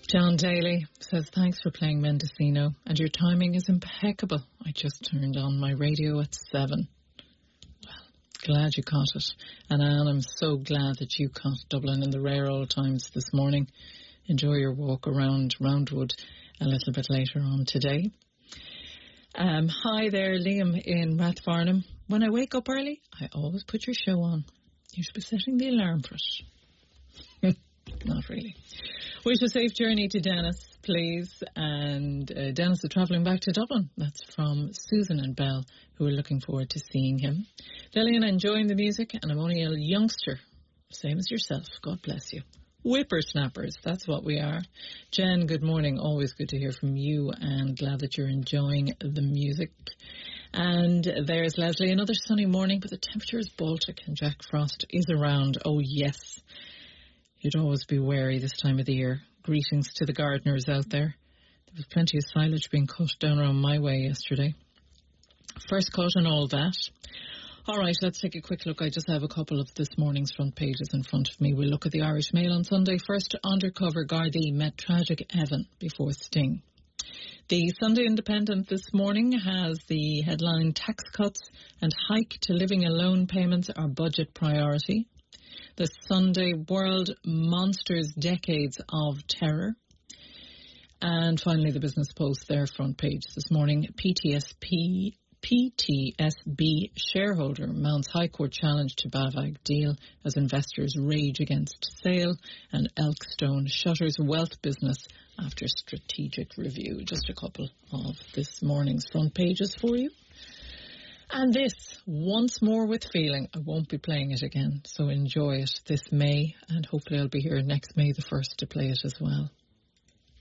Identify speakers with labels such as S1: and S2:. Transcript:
S1: John Daly says, thanks for playing Mendocino, and your timing is impeccable. I just turned on my radio at 7. Glad you caught it. And Anne, I'm so glad that you caught Dublin in the rare old times this morning. Enjoy your walk around Roundwood a little bit later on today. Hi there, Liam in Rathfarnham. When I wake up early, I always put your show on. You should be setting the alarm for it. Not really. Wish a safe journey to Dennis, please. And Dennis is travelling back to Dublin. That's from Susan and Belle, who are looking forward to seeing him. Lillian, enjoying the music, and I'm only a youngster, same as yourself. God bless you. Whippersnappers, that's what we are. Jen, good morning. Always good to hear from you, and glad that you're enjoying the music. And there's Leslie. Another sunny morning, but the temperature is Baltic, and Jack Frost is around. Oh, yes. You'd always be wary this time of the year. Greetings to the gardeners out there. There was plenty of silage being cut down around my way yesterday. First cut and all that. All right, let's take a quick look. I just have a couple of this morning's front pages in front of me. We'll look at the Irish Mail on Sunday. First, undercover Gardaí met tragic Evan before sting. The Sunday Independent this morning has the headline, tax cuts and hike to living alone payments are budget priority. The Sunday World Monsters Decades of Terror. And finally, the Business Post, their front page this morning. PTSB shareholder mounts High Court challenge to BAVAG deal as investors rage against sale, and Elkstone shutters wealth business after strategic review. Just a couple of this morning's front pages for you. And this, Once More with Feeling. I won't be playing it again, so enjoy it this May, and hopefully I'll be here next May the 1st to play it as well.